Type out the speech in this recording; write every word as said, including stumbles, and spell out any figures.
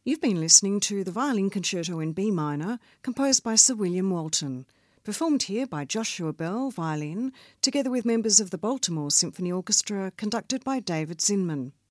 You've been listening to the Violin Concerto in B minor, composed by Sir William Walton, performed here by Joshua Bell, violin, together with members of the Baltimore Symphony Orchestra, conducted by David Zinman.